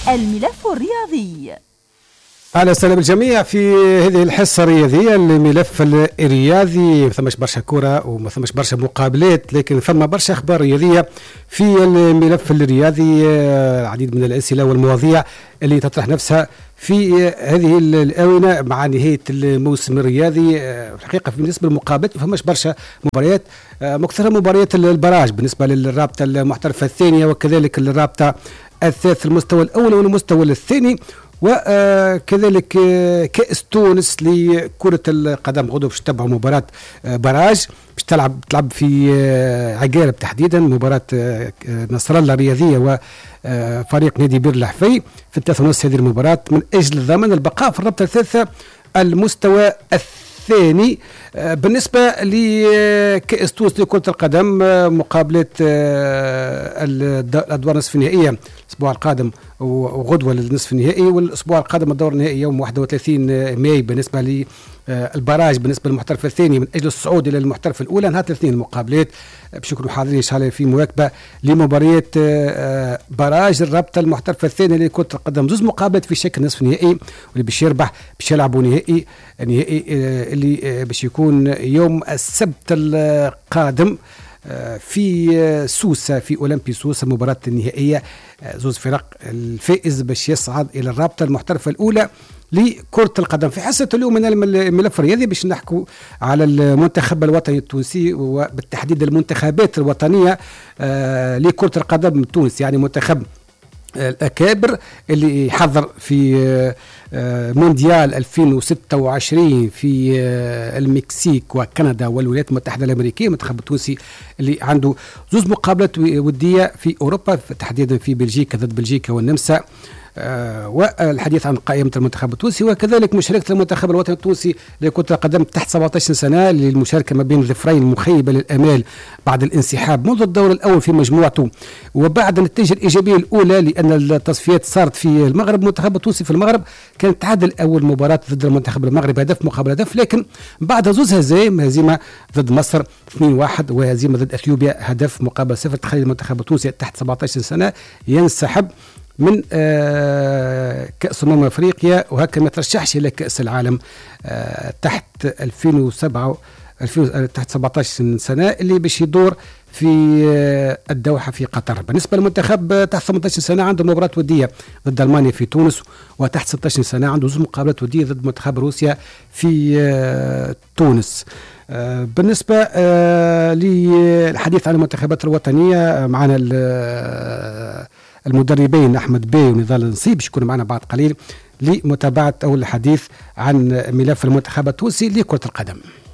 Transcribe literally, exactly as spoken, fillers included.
الملف الرياضي. أهلا وسهلا بالجميع في هذه الحصة الرياضية. الملف الرياضي ثمش برشا كرة وما ثمش برشا مقابلات، لكن ثم برشا أخبار رياضية في الملف الرياضي. العديد من الأسئلة والمواضيع اللي تطرح نفسها في هذه الآونة مع نهاية الموسم الرياضي. في الحقيقة بالنسبة للمقابلات ما فماش برشا مباريات، مكثرة مباريات البراج بالنسبة للرابطة المحترفة الثانية وكذلك الرابطة الثالث المستوى الأول والمستوى الثاني، وكذلك كأس تونس لكرة القدم. غدوة باش تتابعوا مباراة براج باش تلعب تلعب في عقارب تحديدا، مباراة نصر الله الرياضية وفريق نادي بير الحفي في الثلاثة ونص. هذه المباراة من أجل ضمان البقاء في الرابطة الثالثة المستوى الثاني. بالنسبة لكأس تونس لكرة القدم مقابلة الأدوار نصف النهائية الأسبوع القادم وغدوة للنصف النهائي، والأسبوع القادم الدور النهائي يوم واحد وثلاثين ماي بالنسبة للبراج بالنسبة للمحترف الثاني من أجل الصعود إلى المحترف الأولى. نهار الاثنين المقابلات باش يكونوا حاضرين إن شاء الله في مواكبة لمباريات براج الرابطة المحترفة الثانية لكرة القدم. زوز مقابلات في شكل نصف نهائي، واللي باش يربح باش يلعبوا نهائي النهائي اللي باش يكون يوم السبت القادم في سوسة في أولمبي سوسة. مباراة النهائية زوز فرق، الفائز باش يصعد إلى الرابطة المحترفة الأولى لكرة القدم. في حصة اليوم من الملف الرياضي باش نحكوا على المنتخب الوطني التونسي وبالتحديد المنتخبات الوطنية لكرة القدم التونسي، يعني منتخب الأكابر اللي يحضر في مونديال ألفين وستة وعشرين في المكسيك وكندا والولايات المتحدة الأمريكية. المنتخب التونسي اللي عنده زوز مقابلات ودية في أوروبا تحديدا في بلجيكا ضد بلجيكا والنمسا، آه والحديث عن قائمة المنتخب التونسي وكذلك مشاركة المنتخب الوطني التونسي لكرة القدم تحت سبعة عشر سنة للمشاركة ما بين ظفرين مخيبة للأمال بعد الانسحاب منذ الدور الأول في مجموعته وبعد النتيجة الإيجابية الأولى، لأن التصفيات صارت في المغرب. المنتخب التونسي في المغرب كان تعادل أول مباراة ضد المنتخب المغربي هدف مقابل هدف، لكن بعد زوز هزائم، هزيمة ضد مصر اثنين واحد وهزيمة ضد أثيوبيا هدف مقابل صفر، تخلي المنتخب التونسي تحت سبعة عشر سنة ينسحب من آه كأس أمم أفريقيا، وهكذا ما ترشحش إلى كأس العالم آه تحت ألفين وسبعة ألفين تحت سبعة عشر سنة اللي باش يدور في آه الدوحة في قطر. بالنسبة للمنتخب تحت ثمانية عشر سنة عنده مباراة ودية ضد ألمانيا في تونس، وتحت ستة عشر سنة عنده زوج مقابلات ودية ضد منتخب روسيا في آه تونس. آه بالنسبة آه للحديث عن المنتخبات الوطنية معنا المدربين أحمد بي ونضال النصيب باش يكونوا معنا بعد قليل لمتابعة أو الحديث عن ملف المنتخب التونسي لكرة القدم.